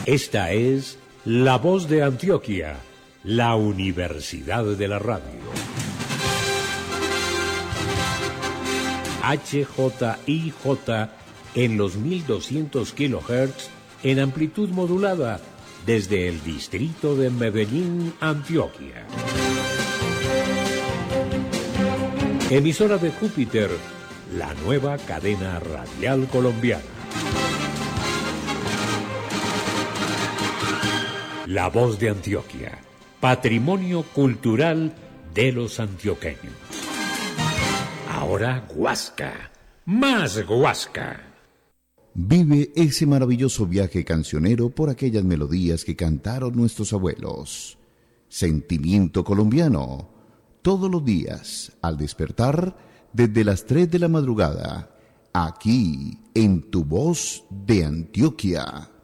Esta es La Voz de Antioquia, la Universidad de la Radio. HJIJ en los 1200 kHz en amplitud modulada desde el distrito de Medellín, Antioquia. Emisora de Júpiter, la nueva cadena radial colombiana. La Voz de Antioquia, patrimonio cultural de los antioqueños. Ahora Guasca, más Guasca. Vive ese maravilloso viaje cancionero por aquellas melodías que cantaron nuestros abuelos. Sentimiento colombiano, todos los días, al despertar, desde las 3 de la madrugada, aquí en Tu Voz de Antioquia.